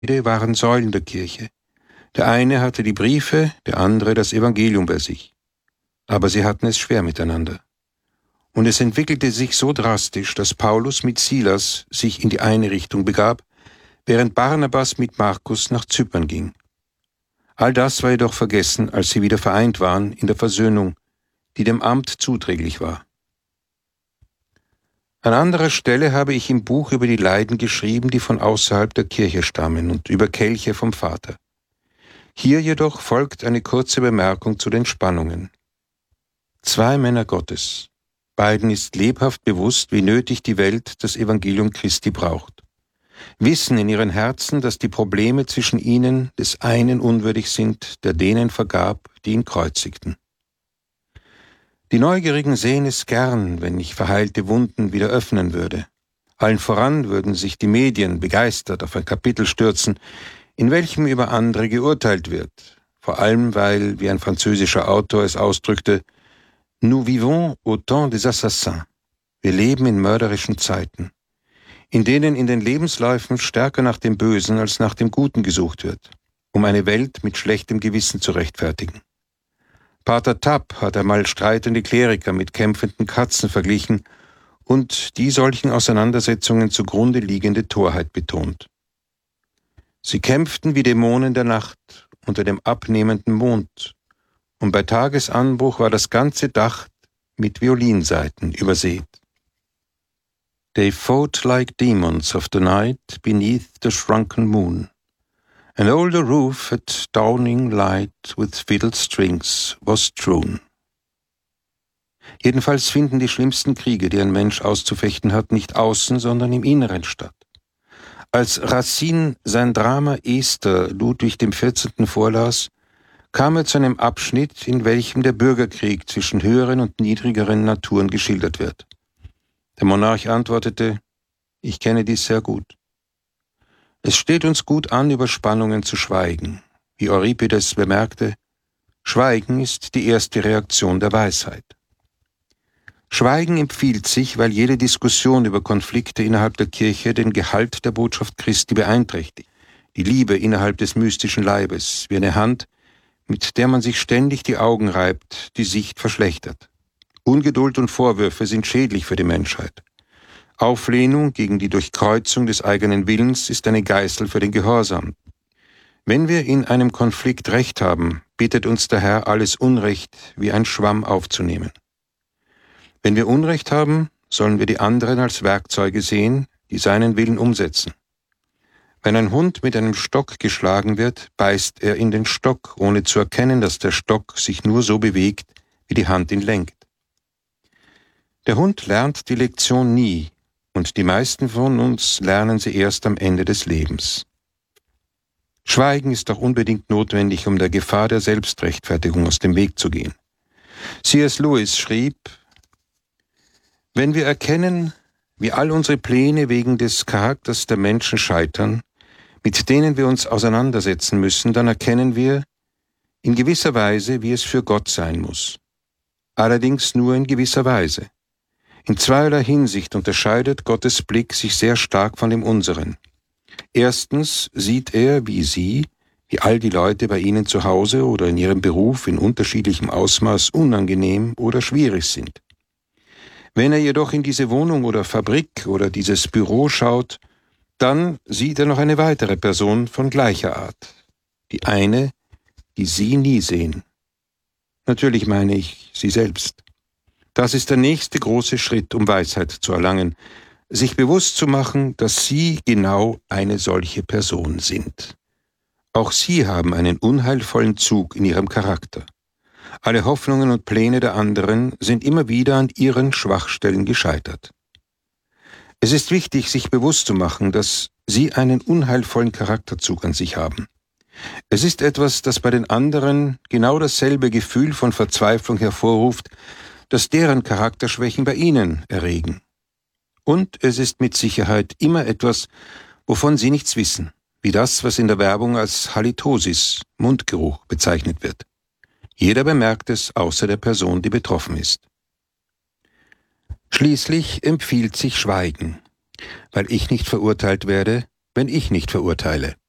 Beide waren Säulen der Kirche. Der eine hatte die Briefe, der andere das Evangelium bei sich. Aber sie hatten es schwer miteinander. Und es entwickelte sich so drastisch, dass Paulus mit Silas sich in die eine Richtung begab, während Barnabas mit Markus nach Zypern ging. All das war jedoch vergessen, als sie wieder vereint waren in der Versöhnung, die dem Amt zuträglich war. An anderer Stelle habe ich im Buch über die Leiden geschrieben, die von außerhalb der Kirche stammen, und über Kelche vom Vater. Hier jedoch folgt eine kurze Bemerkung zu den Spannungen. 2 Männer Gottes. Beiden ist lebhaft bewusst, wie nötig die Welt das Evangelium Christi braucht. Wissen in ihren Herzen, dass die Probleme zwischen ihnen des einen unwürdig sind, der denen vergab, die ihn kreuzigten. Die Neugierigen sehen es gern, wenn ich verheilte Wunden wieder öffnen würde. Allen voran würden sich die Medien begeistert auf ein Kapitel stürzen, in welchem über andere geurteilt wird, vor allem weil, wie ein französischer Autor es ausdrückte, Nous vivons au temps des assassins. Wir leben in mörderischen Zeiten, in denen in den Lebensläufen stärker nach dem Bösen als nach dem Guten gesucht wird, um eine Welt mit schlechtem Gewissen zu rechtfertigen. Pater Tapp hat einmal streitende Kleriker mit kämpfenden Katzen verglichen und die solchen Auseinandersetzungen zugrunde liegende Torheit betont. Sie kämpften wie Dämonen der Nacht unter dem abnehmenden Mond, und bei Tagesanbruch war das ganze Dach mit Violinsaiten übersät. They fought like demons of the night beneath the shrunken moon. And all the roof at dawning light with fiddle strings was strewn. Jedenfalls finden die schlimmsten Kriege, die ein Mensch auszufechten hat, nicht außen, sondern im Inneren statt. Als Racine sein Drama Esther Ludwig XIV. Vorlas, kam er zu einem Abschnitt, in welchem der Bürgerkrieg zwischen höheren und niedrigeren Naturen geschildert wird. Der Monarch antwortete, ich kenne dies sehr gut. Es steht uns gut an, über Spannungen zu schweigen. Wie Euripides bemerkte, Schweigen ist die erste Reaktion der Weisheit. Schweigen empfiehlt sich, weil jede Diskussion über Konflikte innerhalb der Kirche den Gehalt der Botschaft Christi beeinträchtigt. Die Liebe innerhalb des mystischen Leibes, wie eine Hand, mit der man sich ständig die Augen reibt, die Sicht verschlechtert. Ungeduld und Vorwürfe sind schädlich für die Menschheit. Auflehnung gegen die Durchkreuzung des eigenen Willens ist eine Geißel für den Gehorsam. Wenn wir in einem Konflikt Recht haben, bittet uns der Herr, alles Unrecht wie ein Schwamm aufzunehmen. Wenn wir Unrecht haben, sollen wir die anderen als Werkzeuge sehen, die seinen Willen umsetzen. Wenn ein Hund mit einem Stock geschlagen wird, beißt er in den Stock, ohne zu erkennen, dass der Stock sich nur so bewegt, wie die Hand ihn lenkt. Der Hund lernt die Lektion nie, und die meisten von uns lernen sie erst am Ende des Lebens. Schweigen ist auch unbedingt notwendig, um der Gefahr der Selbstrechtfertigung aus dem Weg zu gehen. C.S. Lewis schrieb, wenn wir erkennen, wie all unsere Pläne wegen des Charakters der Menschen scheitern, mit denen wir uns auseinandersetzen müssen, dann erkennen wir in gewisser Weise, wie es für Gott sein muss. Allerdings nur in gewisser Weise. In zweierlei Hinsicht unterscheidet Gottes Blick sich sehr stark von dem unseren. Erstens sieht er, wie Sie, wie all die Leute bei Ihnen zu Hause oder in Ihrem Beruf in unterschiedlichem Ausmaß unangenehm oder schwierig sind. Wenn er jedoch in diese Wohnung oder Fabrik oder dieses Büro schaut, dann sieht er noch eine weitere Person von gleicher Art. Die eine, die Sie nie sehen. Natürlich meine ich Sie selbst. Das ist der nächste große Schritt, um Weisheit zu erlangen, sich bewusst zu machen, dass Sie genau eine solche Person sind. Auch Sie haben einen unheilvollen Zug in Ihrem Charakter. Alle Hoffnungen und Pläne der anderen sind immer wieder an ihren Schwachstellen gescheitert. Es ist wichtig, sich bewusst zu machen, dass Sie einen unheilvollen Charakterzug an sich haben. Es ist etwas, das bei den anderen genau dasselbe Gefühl von Verzweiflung hervorruft, das deren Charakterschwächen bei Ihnen erregen. Und es ist mit Sicherheit immer etwas, wovon Sie nichts wissen, wie das, was in der Werbung als Halitosis, Mundgeruch, bezeichnet wird. Jeder bemerkt es, außer der Person, die betroffen ist. Schließlich empfiehlt sich Schweigen, weil ich nicht verurteilt werde, wenn ich nicht verurteile.